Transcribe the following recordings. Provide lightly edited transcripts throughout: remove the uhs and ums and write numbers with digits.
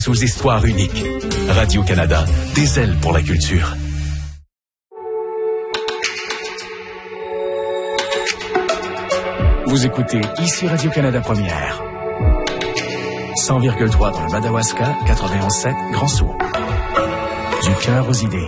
Aux histoires uniques. Radio-Canada, des ailes pour la culture. Vous écoutez ici Radio-Canada Première. 100,3 dans le Madawaska, 91,7 Grand-Sault. Du cœur aux idées.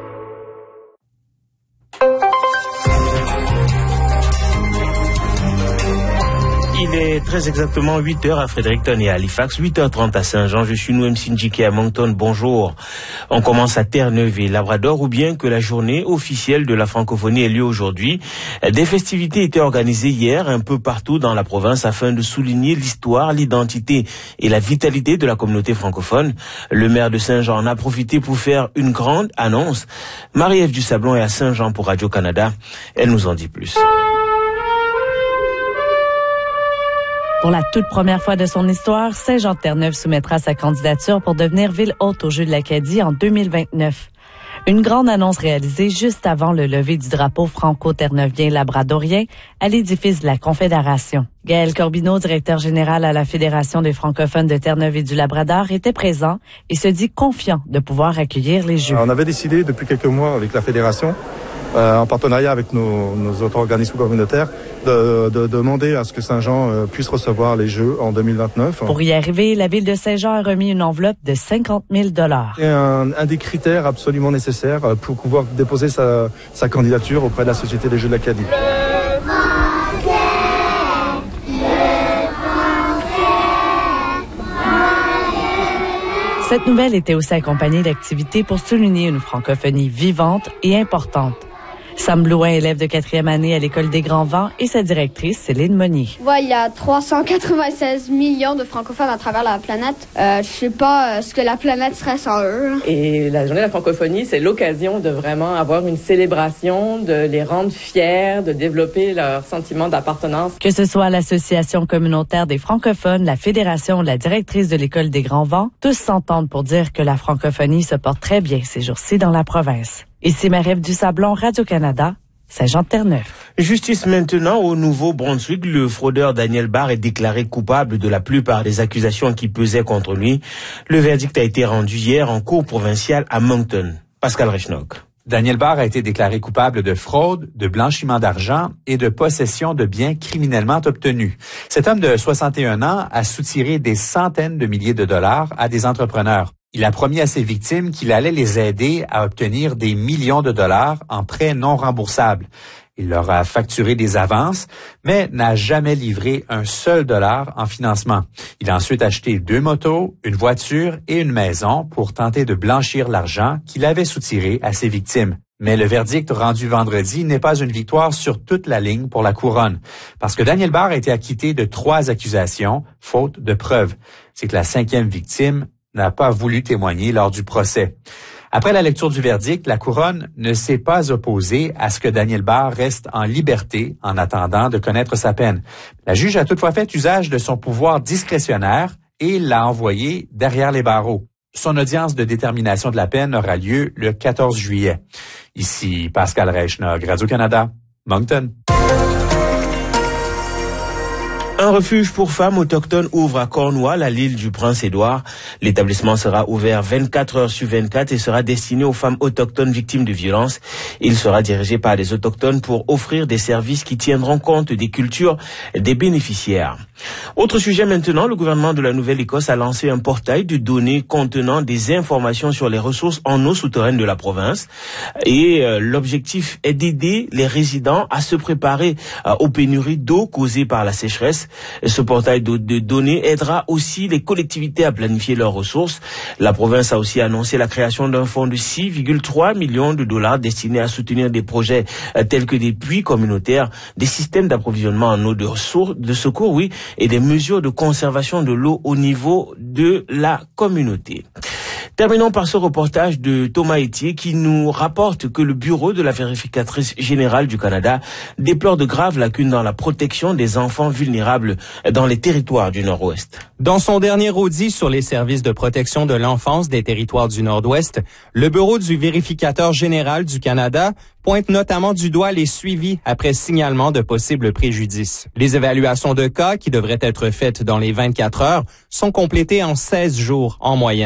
Il est très exactement 8h à Fredericton et à Halifax, 8h30 à Saint-Jean. Je suis Noem Sinjike à Moncton. Bonjour. On commence à Terre-Neuve et Labrador, ou bien que la journée officielle de la francophonie ait lieu aujourd'hui. Des festivités étaient organisées hier un peu partout dans la province afin de souligner l'histoire, l'identité et la vitalité de la communauté francophone. Le maire de Saint-Jean en a profité pour faire une grande annonce. Marie-Ève Dusablon est à Saint-Jean pour Radio-Canada. Elle nous en dit plus. Pour la toute première fois de son histoire, Saint-Jean-de-Terre-Neuve soumettra sa candidature pour devenir ville hôte aux Jeux de l'Acadie en 2029. Une grande annonce réalisée juste avant le lever du drapeau franco-terreneuvien-labradorien à l'édifice de la Confédération. Gaël Corbineau, directeur général à la Fédération des francophones de Terre-Neuve et du Labrador, était présent et se dit confiant de pouvoir accueillir les Jeux. On avait décidé depuis quelques mois avec la Fédération, en partenariat avec nos autres organismes communautaires, de demander à ce que Saint-Jean puisse recevoir les Jeux en 2029. Pour y arriver, la ville de Saint-Jean a remis une enveloppe de 50 000 $. C'est un des critères absolument nécessaires pour pouvoir déposer sa candidature auprès de la Société des Jeux de l'Acadie. Cette nouvelle était aussi accompagnée d'activités pour souligner une francophonie vivante et importante. Sam Blouin, élève de 4e année à l'École des Grands Vents, et sa directrice, Céline Monnier. Ouais, il y a 396 millions de francophones à travers la planète. Je sais pas ce que la planète serait sans eux. Et la journée de la francophonie, c'est l'occasion de vraiment avoir une célébration, de les rendre fiers, de développer leur sentiment d'appartenance. Que ce soit l'Association communautaire des francophones, la Fédération ou la directrice de l'École des Grands Vents, tous s'entendent pour dire que la francophonie se porte très bien ces jours-ci dans la province. Ici Marie-Ève Dusablon, Radio-Canada, Saint-Jean-de-Terre-Neuve. Justice maintenant au Nouveau-Brunswick. Le fraudeur Daniel Barr est déclaré coupable de la plupart des accusations qui pesaient contre lui. Le verdict a été rendu hier en cour provinciale à Moncton. Pascal Rechnock. Daniel Barr a été déclaré coupable de fraude, de blanchiment d'argent et de possession de biens criminellement obtenus. Cet homme de 61 ans a soutiré des centaines de milliers de dollars à des entrepreneurs. Il a promis à ses victimes qu'il allait les aider à obtenir des millions de dollars en prêts non remboursables. Il leur a facturé des avances, mais n'a jamais livré un seul dollar en financement. Il a ensuite acheté 2 motos, une voiture et une maison pour tenter de blanchir l'argent qu'il avait soutiré à ses victimes. Mais le verdict rendu vendredi n'est pas une victoire sur toute la ligne pour la couronne, parce que Daniel Barr a été acquitté de 3 accusations, faute de preuves. C'est que la 5e victime n'a pas voulu témoigner lors du procès. Après la lecture du verdict, la couronne ne s'est pas opposée à ce que Daniel Barr reste en liberté en attendant de connaître sa peine. La juge a toutefois fait usage de son pouvoir discrétionnaire et l'a envoyé derrière les barreaux. Son audience de détermination de la peine aura lieu le 14 juillet. Ici Pascal Rechnock, Radio-Canada, Moncton. Un refuge pour femmes autochtones ouvre à Cornwall, à l'île du Prince-Édouard. L'établissement sera ouvert 24 heures sur 24 et sera destiné aux femmes autochtones victimes de violences. Il sera dirigé par des autochtones pour offrir des services qui tiendront compte des cultures des bénéficiaires. Autre sujet maintenant, le gouvernement de la Nouvelle-Écosse a lancé un portail de données contenant des informations sur les ressources en eau souterraine de la province. Et l'objectif est d'aider les résidents à se préparer aux pénuries d'eau causées par la sécheresse. Ce portail de données aidera aussi les collectivités à planifier leurs ressources. La province a aussi annoncé la création d'un fonds de 6,3 millions de dollars destiné à soutenir des projets tels que des puits communautaires, des systèmes d'approvisionnement en eau de secours, et des mesures de conservation de l'eau au niveau de la communauté. Terminons par ce reportage de Thomas Etier qui nous rapporte que le bureau de la vérificatrice générale du Canada déplore de graves lacunes dans la protection des enfants vulnérables dans les territoires du Nord-Ouest. Dans son dernier audit sur les services de protection de l'enfance des territoires du Nord-Ouest, le bureau du vérificateur général du Canada pointe notamment du doigt les suivis après signalement de possibles préjudices. Les évaluations de cas qui devraient être faites dans les 24 heures sont complétées en 16 jours en moyenne.